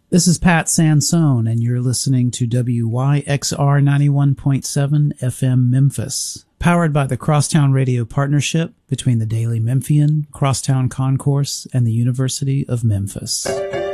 This is Pat Sansone, and you're listening to WYXR 91.7 FM Memphis, powered by the Crosstown Radio Partnership between the Daily Memphian, Crosstown Concourse, and the University of Memphis.